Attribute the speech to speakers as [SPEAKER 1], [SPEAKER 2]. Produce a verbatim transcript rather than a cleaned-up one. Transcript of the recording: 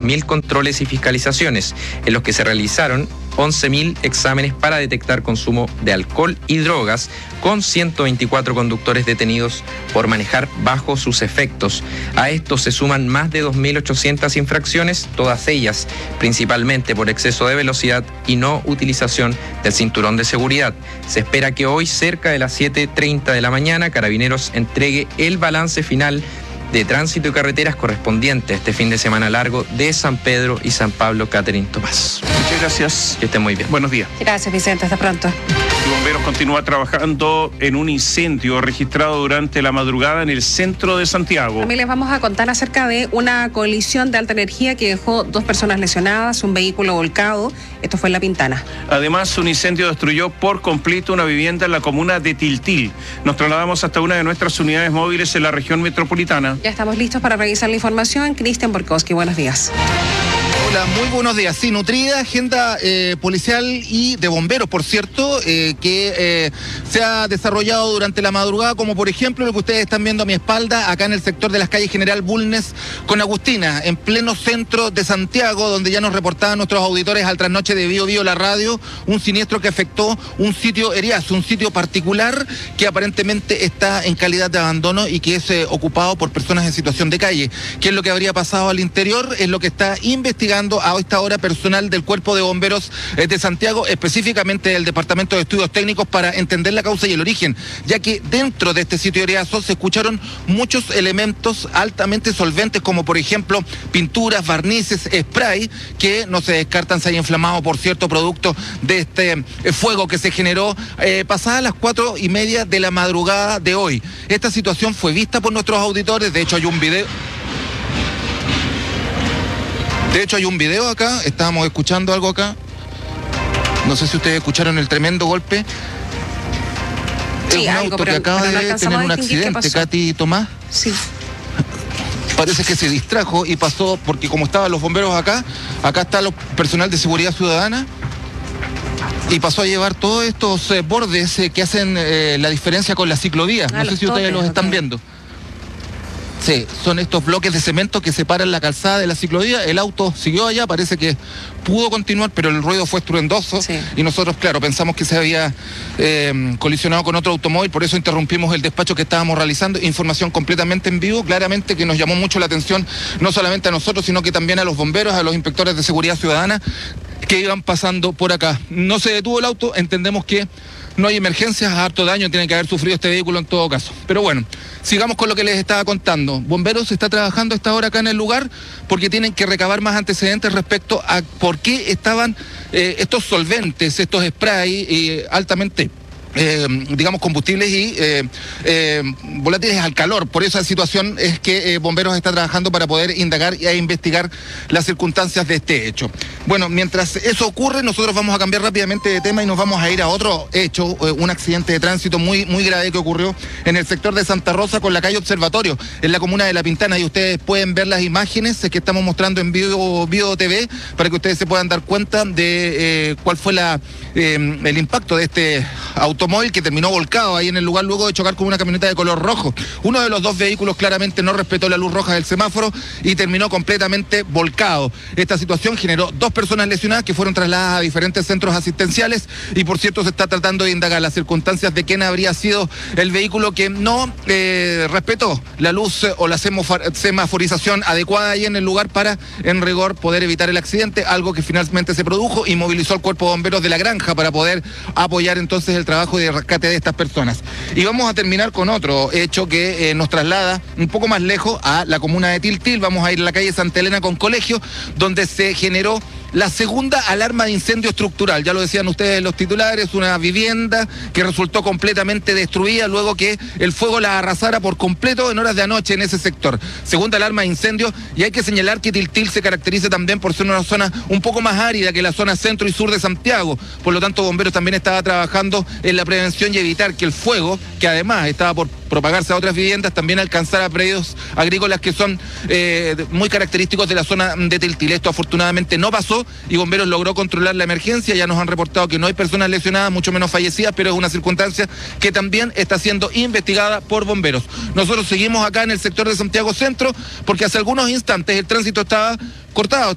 [SPEAKER 1] mil controles y fiscalizaciones, en los que se realizaron once mil exámenes para detectar consumo de alcohol y drogas, con ciento veinticuatro conductores detenidos por manejar bajo sus efectos. A esto se suman más de dos mil ochocientas infracciones, todas ellas principalmente por exceso de velocidad y no utilización del cinturón de seguridad. Se espera que hoy, cerca de las siete treinta de la mañana, Carabineros entregue el balance final de tránsito y carreteras correspondiente a este fin de semana largo de San Pedro y San Pablo. Catherine Tomás.
[SPEAKER 2] Muchas gracias.
[SPEAKER 1] Que estén muy bien.
[SPEAKER 2] Buenos días.
[SPEAKER 3] Gracias, Vicente. Hasta pronto.
[SPEAKER 2] Y Bomberos continúa trabajando en un incendio registrado durante la madrugada en el centro de Santiago.
[SPEAKER 3] También les vamos a contar acerca de una colisión de alta energía que dejó dos personas lesionadas, un vehículo volcado. Esto fue en La Pintana.
[SPEAKER 2] Además, un incendio destruyó por completo una vivienda en la comuna de Tiltil. Nos trasladamos hasta una de nuestras unidades móviles en la región metropolitana.
[SPEAKER 3] Ya estamos listos para revisar la información. Cristian Borkowski, buenos días.
[SPEAKER 4] Hola, muy buenos días. Sí, nutrida agenda eh, policial y de bomberos, por cierto, eh, que eh, se ha desarrollado durante la madrugada, como por ejemplo lo que ustedes están viendo a mi espalda, acá en el sector de las calles General Bulnes con Agustina, en pleno centro de Santiago, donde ya nos reportaban nuestros auditores al trasnoche de Bio Bio la radio, un siniestro que afectó un sitio Eriazo, un sitio particular que aparentemente está en calidad de abandono y que es eh, ocupado por personas en situación de calle. ¿Qué es lo que habría pasado al interior? Es lo que está investigando a esta hora personal del Cuerpo de Bomberos de Santiago, específicamente del Departamento de Estudios Técnicos, para entender la causa y el origen, ya que dentro de este sitio de Eriazo se escucharon muchos elementos altamente solventes, como por ejemplo pinturas, barnices, spray, que no se descartan se haya inflamado por cierto producto de este fuego que se generó eh, pasadas las cuatro y media de la madrugada de hoy. Esta situación fue vista por nuestros auditores, de hecho hay un video... De hecho hay un video acá, estábamos escuchando algo acá. No sé si ustedes escucharon el tremendo golpe.
[SPEAKER 3] Sí,
[SPEAKER 4] es un
[SPEAKER 3] algo,
[SPEAKER 4] auto
[SPEAKER 3] pero,
[SPEAKER 4] que acaba
[SPEAKER 3] pero no
[SPEAKER 4] de tener un accidente, Katy Tomás.
[SPEAKER 3] Sí.
[SPEAKER 4] Parece que se distrajo y pasó, porque como estaban los bomberos acá, acá está el personal de seguridad ciudadana, y pasó a llevar todos estos eh, bordes eh, que hacen eh, la diferencia con la ciclovía.
[SPEAKER 3] Ah,
[SPEAKER 4] no sé si ustedes
[SPEAKER 3] topes,
[SPEAKER 4] los están
[SPEAKER 3] okay.
[SPEAKER 4] viendo. Sí, son estos bloques de cemento que separan la calzada de la ciclovía. El auto siguió allá, parece que pudo continuar, pero el ruido fue estruendoso.
[SPEAKER 3] Sí.
[SPEAKER 4] Y nosotros, claro, pensamos que se había eh, colisionado con otro automóvil, por eso interrumpimos el despacho que estábamos realizando. Información completamente en vivo, claramente que nos llamó mucho la atención, no solamente a nosotros, sino que también a los bomberos, a los inspectores de seguridad ciudadana que iban pasando por acá. No se detuvo el auto, entendemos que no hay emergencias, harto daño tiene que haber sufrido este vehículo en todo caso. Pero bueno, sigamos con lo que les estaba contando. Bomberos está trabajando a esta hora acá en el lugar porque tienen que recabar más antecedentes respecto a por qué estaban eh, estos solventes, estos spray eh, altamente... Eh, digamos combustibles y eh, eh, volátiles al calor. Por esa situación es que eh, Bomberos está trabajando para poder indagar e investigar las circunstancias de este hecho. Bueno, mientras eso ocurre, nosotros vamos a cambiar rápidamente de tema y nos vamos a ir a otro hecho, eh, un accidente de tránsito muy, muy grave que ocurrió en el sector de Santa Rosa con la calle Observatorio, en la comuna de La Pintana, y ustedes pueden ver las imágenes que estamos mostrando en Bio, Bio T V para que ustedes se puedan dar cuenta de eh, cuál fue la, eh, el impacto de este auto automóvil que terminó volcado ahí en el lugar luego de chocar con una camioneta de color rojo. Uno de los dos vehículos claramente no respetó la luz roja del semáforo y terminó completamente volcado. Esta situación generó dos personas lesionadas que fueron trasladadas a diferentes centros asistenciales y por cierto se está tratando de indagar las circunstancias de quién habría sido el vehículo que no eh, respetó la luz o la semaforización adecuada ahí en el lugar para en rigor poder evitar el accidente, algo que finalmente se produjo y movilizó al Cuerpo de Bomberos de La Granja para poder apoyar entonces el trabajo de rescate de estas personas. Y vamos a terminar con otro hecho que eh, nos traslada un poco más lejos a la comuna de Tiltil. Vamos a ir a la calle Santa Elena con Colegio, donde se generó la segunda alarma de incendio estructural. Ya lo decían ustedes en los titulares, una vivienda que resultó completamente destruida luego que el fuego la arrasara por completo en horas de anoche en ese sector. Segunda alarma de incendio, y hay que señalar que Tiltil se caracteriza también por ser una zona un poco más árida que la zona centro y sur de Santiago. Por lo tanto, Bomberos también estaba trabajando en la prevención y evitar que el fuego, que además estaba por propagarse a otras viviendas, también alcanzara predios agrícolas que son eh, muy característicos de la zona de Tiltil. Esto afortunadamente no pasó y Bomberos logró controlar la emergencia. Ya nos han reportado que no hay personas lesionadas, mucho menos fallecidas, pero es una circunstancia que también está siendo investigada por Bomberos. Nosotros seguimos acá en el sector de Santiago Centro porque hace algunos instantes el tránsito estaba cortado.